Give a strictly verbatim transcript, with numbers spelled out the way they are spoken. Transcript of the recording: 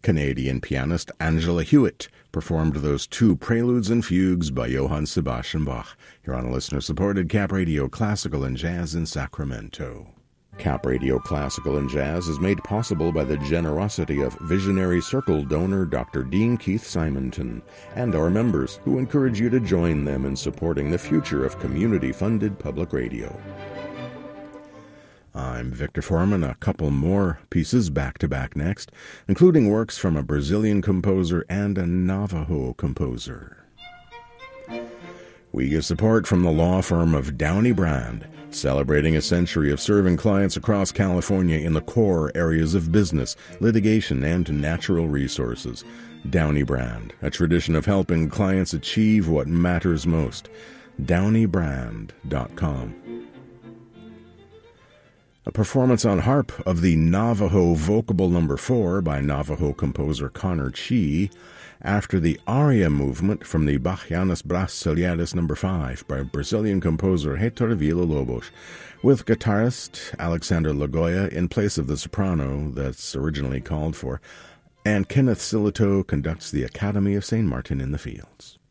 Canadian pianist Angela Hewitt performed those two preludes and fugues by Johann Sebastian Bach here on a listener-supported Cap Radio Classical and Jazz in Sacramento. Cap Radio Classical and Jazz is made possible by the generosity of Visionary Circle donor Doctor Dean Keith Simonton and our members, who encourage you to join them in supporting the future of community-funded public radio. I'm Victor Foreman. A couple more pieces back-to-back next, including works from a Brazilian composer and a Navajo composer. We get support from the law firm of Downey Brand, celebrating a century of serving clients across California in the core areas of business, litigation, and natural resources. Downey Brand, a tradition of helping clients achieve what matters most. downey brand dot com. A performance on harp of the Navajo Vocable Number four by Navajo composer Connor Chee, after the aria movement from the Bachianas Brasileiras Number five by Brazilian composer Heitor Villa-Lobos, with guitarist Alexander Lagoya in place of the soprano that's originally called for, and Kenneth Silito conducts the Academy of Saint Martin in the Fields.